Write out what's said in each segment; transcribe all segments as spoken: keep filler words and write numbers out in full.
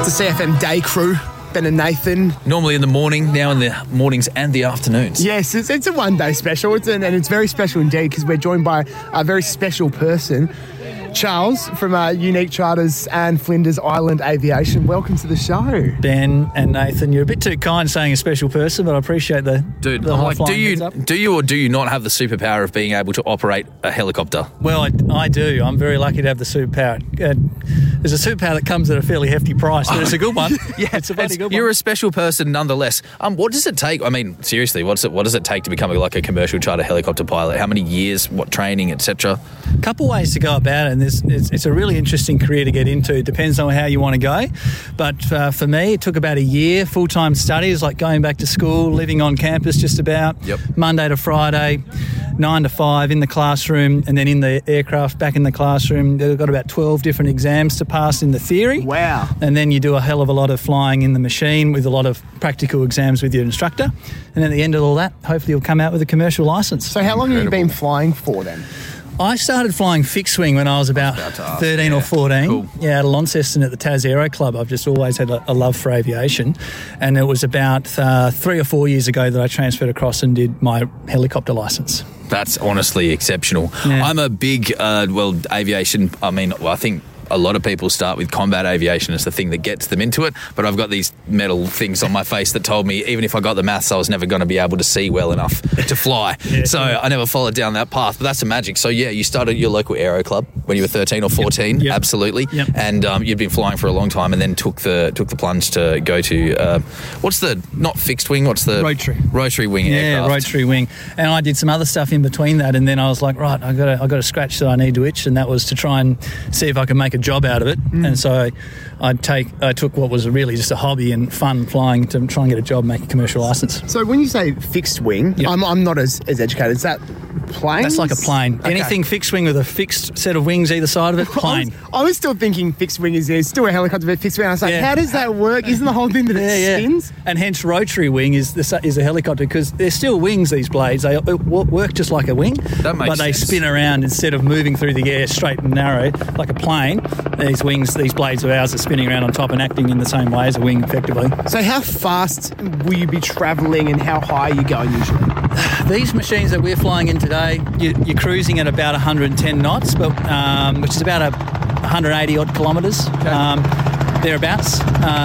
It's a C F M day crew. Ben and Nathan. Normally in the morning, now in the mornings and the afternoons. Yes, it's, it's a one-day special, it's an, and it's very special indeed because we're joined by a very special person, Charles from uh, Unique Charters and Flinders Island Aviation. Welcome to the show. Ben and Nathan, you're a bit too kind saying a special person, but I appreciate the Dude, the I'm like, do you heads up. do you or do you not have the superpower of being able to operate a helicopter? Well, I, I do. I'm very lucky to have the superpower. Uh, there's a superpower that comes at a fairly hefty price, but it's a good one. Yeah, it's a bloody it's, good you're one. a special person nonetheless. Um, what does it take? I mean, seriously, what's it? What does it take to become a, like a commercial charter helicopter pilot? How many years? What training, et cetera? A couple ways to go about it, and there's, it's, it's a really interesting career to get into. It depends on how you want to go. But uh, for me, it took about a year, full-time studies, like going back to school, living on campus just about, Yep. Monday to Friday, nine to five in the classroom, and then in the aircraft, back in the classroom. They've got about twelve different exams to pass in the theory. Wow. And then you do a hell of a lot of flying in the machine with a lot of practical exams with your instructor. And at the end of all that, hopefully you'll come out with a commercial licence. So how long have you been flying for then? I started flying fixed wing when I was about, about to ask, thirteen yeah. or fourteen. Cool. Yeah, at Launceston at the Tas Aero Club. I've just always had a, a love for aviation. And it was about uh, three or four years ago that I transferred across and did my helicopter licence. That's honestly exceptional. Yeah. I'm a big, uh, well, aviation. I mean, well, I think a lot of people start with combat aviation as the thing that gets them into it. But I've got these metal things on my face that told me even if I got the maths, I was never going to be able to see well enough to fly. Yeah. So I never followed down that path. But that's the magic. So yeah, you started your local aero club when you were thirteen or fourteen. Yep. Yep. Absolutely. Yep. And um, you'd been flying for a long time, and then took the took the plunge to go to uh, what's the not fixed wing? What's the Rotary. Rotary wing Yeah, aircraft. rotary wing. And I did some other stuff in between that, and then I was like, right, I got a, I got a scratch that I need to itch, and that was to try and see if I could make a job out of it. Mm. And so I, I'd take, I took what was really just a hobby and fun flying to try and get a job, make a commercial licence. So when you say fixed wing, Yep. I'm, I'm not as, as educated. Is that planes? That's like a plane. Okay. Anything fixed wing with a fixed set of wings either side of it, I was, plane. I was still thinking fixed wing is there's still a helicopter, but fixed wing. I was like, Yeah. how does that work? Isn't the whole thing that it spins? And hence rotary wing is the, is a helicopter because they're still wings, these blades. They work just like a wing, That makes but they sense. spin around instead of moving through the air straight and narrow like a plane. These wings, these blades of ours are spinning around on top and acting in the same way as a wing effectively. So how fast will you be travelling and how high are you going usually? These machines that we're flying in today, you, you're cruising at about one hundred ten knots, but um, which is about a one hundred eighty odd kilometres, um, thereabouts.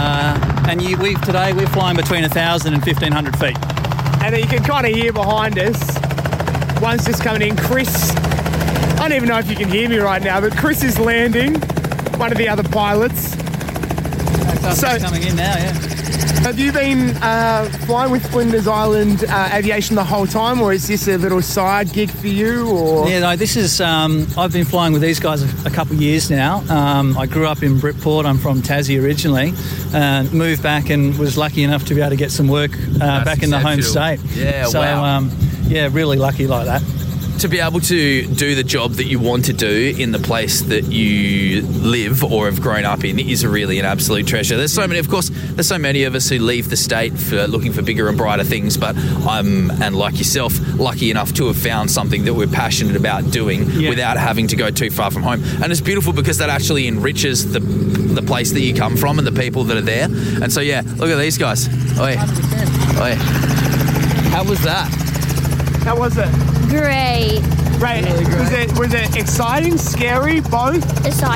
Uh, and you, we today we're flying between one thousand and fifteen hundred feet. And then you can kind of hear behind us, one's just coming in. Chris, I don't even know if you can hear me right now, but Chris is landing, one of the other pilots. That's So- coming in now, yeah. Have you been uh, flying with Flinders Island uh, Aviation the whole time, or is this a little side gig for you? Or Yeah, no, this is, um, I've been flying with these guys a, a couple of years now. Um, I grew up in Britport. I'm from Tassie originally. Uh, moved back and was lucky enough to be able to get some work uh, back in the home state. exceptional. Yeah, so, wow. um, yeah, really lucky like that. To be able to do the job that you want to do in the place that you live or have grown up in is really an absolute treasure. There's so many, of course, there's so many of us who leave the state for looking for bigger and brighter things, but I'm, and like yourself, lucky enough to have found something that we're passionate about doing Yeah. without having to go too far from home. And it's beautiful because that actually enriches the the place that you come from and the people that are there. And so, yeah, look at these guys. Oi. Oi. How was that? how was it? Great. Great. Was it was it exciting, scary, both? Exciting.